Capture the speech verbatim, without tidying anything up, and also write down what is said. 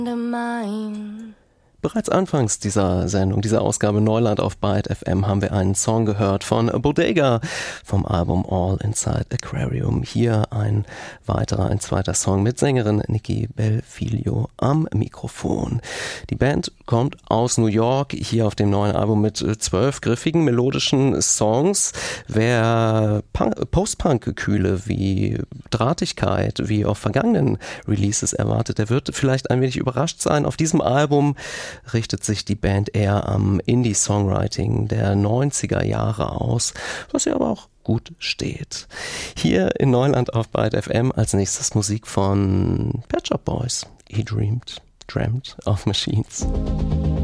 Mine. Bereits anfangs dieser Sendung, dieser Ausgabe Neuland auf Byte F M, haben wir einen Song gehört von Bodega vom Album All Inside Aquarium. Hier ein weiterer, ein zweiter Song mit Sängerin Nikki Belfiglio am Mikrofon. Die Band kommt aus New York, hier auf dem neuen Album mit zwölf griffigen, melodischen Songs. Wer Post-Punk-Gekühle wie Drahtigkeit, wie auf vergangenen Releases erwartet, der wird vielleicht ein wenig überrascht sein. Auf diesem Album richtet sich die Band eher am Indie-Songwriting der neunziger Jahre aus, was ja aber auch gut steht. Hier in Neuland auf Byte F M als nächstes Musik von Pet Shop Boys. He Dreamed, Dreamt of Machines.